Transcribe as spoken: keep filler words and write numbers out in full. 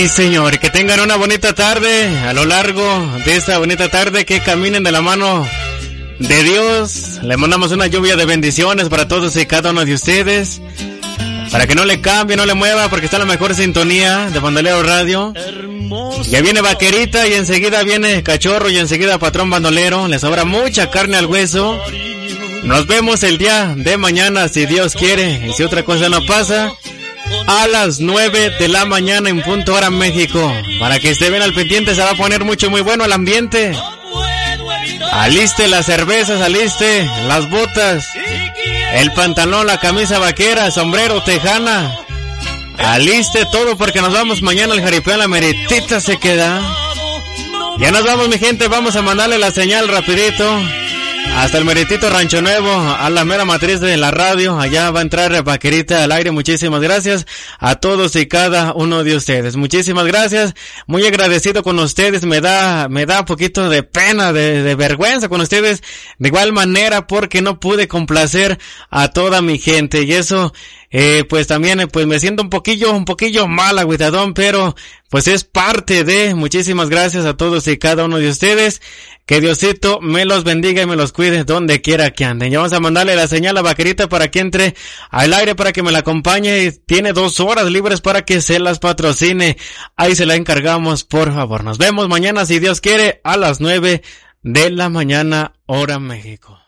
Sí, señor, que tengan una bonita tarde. A lo largo de esta bonita tarde, que caminen de la mano de Dios. Le mandamos una lluvia de bendiciones para todos y cada uno de ustedes, para que no le cambie, no le mueva, porque está la mejor sintonía de Bandolero Radio. Ya viene Vaquerita y enseguida viene Cachorro y enseguida Patrón Bandolero. Les sobra mucha carne al hueso. Nos vemos el día de mañana, si Dios quiere, y si otra cosa no pasa, a las nueve de la mañana en punto hora México. Para que esté bien al pendiente, se va a poner mucho muy bueno el ambiente. Aliste las cervezas, aliste las botas, el pantalón, la camisa vaquera, sombrero, tejana. Aliste todo porque nos vamos mañana al jaripeo. La meritita se queda. Ya nos vamos, mi gente. Vamos a mandarle la señal rapidito hasta el meritito Rancho Nuevo, a la mera matriz de la radio. Allá va a entrar Vaquerita al aire. Muchísimas gracias a todos y cada uno de ustedes. Muchísimas gracias. Muy agradecido con ustedes. Me da, me da un poquito de pena, de, de vergüenza con ustedes. De igual manera, porque no pude complacer a toda mi gente. Y eso, eh, pues también, pues me siento un poquillo, un poquillo mal, agüitadón, pero pues es parte de. Muchísimas gracias a todos y cada uno de ustedes. Que Diosito me los bendiga y me los cuide donde quiera que anden. Ya vamos a mandarle la señal a Vaquerita para que entre al aire, para que me la acompañe. Tiene dos horas libres para que se las patrocine. Ahí se la encargamos, por favor. Nos vemos mañana, si Dios quiere, a las nueve de la mañana, hora México.